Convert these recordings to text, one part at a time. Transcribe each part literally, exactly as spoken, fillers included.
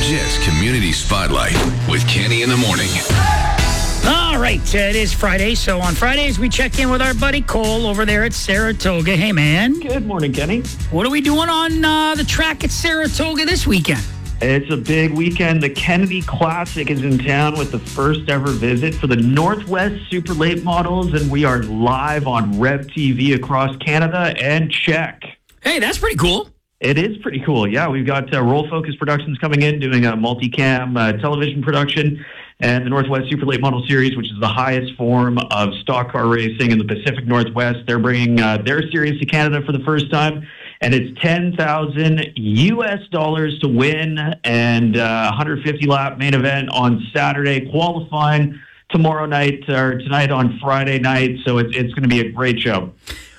Jets Community Spotlight with Kenny in the morning. All right, uh, it is Friday, so on Fridays we check in with our buddy Cole over there at Saratoga. Hey, man. Good morning, Kenny. What are we doing on uh, the track at Saratoga this weekend? It's a big weekend. The Kennedy Classic is in town with the first ever visit for the Northwest Super Late Models, and we are live on Rev T V across Canada and Czech. Hey, that's pretty cool. It is pretty cool, yeah. We've got uh, Roll Focus Productions coming in, doing a multicam uh, television production, and the Northwest Super Late Model Series, which is the highest form of stock car racing in the Pacific Northwest. They're bringing uh, their series to Canada for the first time, and it's ten thousand U S dollars to win, and uh, one hundred fifty lap main event on Saturday, qualifying tomorrow night, or tonight on Friday night, so it's, it's going to be a great show.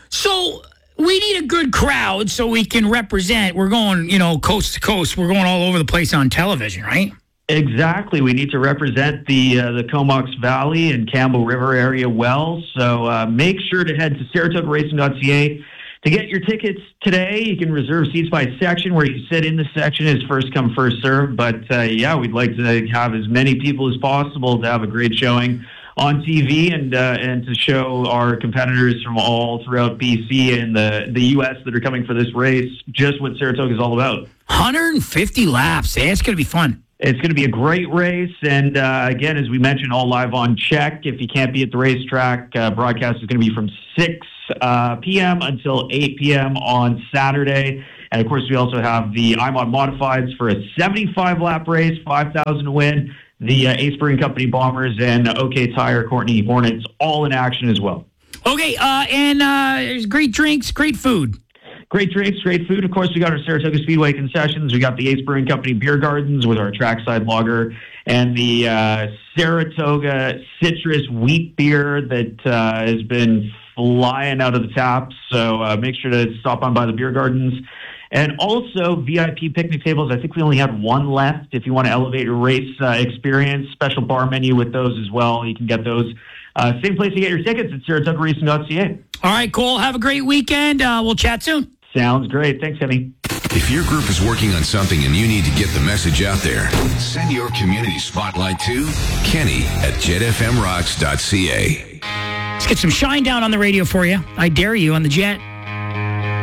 So we need a good crowd so we can represent. We're going, you know, coast to coast. We're going all over the place on television, right? Exactly. We need to represent the uh, the Comox Valley and Campbell River area well. So uh, make sure to head to Saratoga Racing dot C A to get your tickets today. You can reserve seats by section. Where you sit in the section is first come, first served. But uh, yeah, we'd like to have as many people as possible to have a great showing on T V and uh, and to show our competitors from all throughout B C and the, the U S that are coming for this race just what Saratoga is all about. one hundred fifty laps. Yeah, it's going to be fun. It's going to be a great race. And uh, again, as we mentioned, all live on Czech. If you can't be at the racetrack, uh, broadcast is going to be from six p.m. until eight p.m. on Saturday. And of course, we also have the I M O D Modifieds for a seventy-five lap race, five thousand to win. The uh, Ace Brewing Company Bombers and OK Tire Courtney Hornets all in action as well. Okay, uh, and uh, there's great drinks, great food. Great drinks, great food. Of course, we got our Saratoga Speedway concessions. We got the Ace Brewing Company beer gardens with our trackside lager and the uh, Saratoga citrus wheat beer that uh, has been flying out of the taps. So uh, make sure to stop on by the beer gardens. And also V I P picnic tables. I think we only had one left. If you want to elevate your race uh, experience, special bar menu with those as well. You can get those. Uh, same place to get your tickets at Saratoga Racing dot C A. All right, Cole. Have a great weekend. Uh, we'll chat soon. Sounds great. Thanks, Kenny. If your group is working on something and you need to get the message out there, send your community spotlight to Kenny at Jet F M rocks dot C A. Let's get some Shine Down on the radio for you. I dare you on the Jet.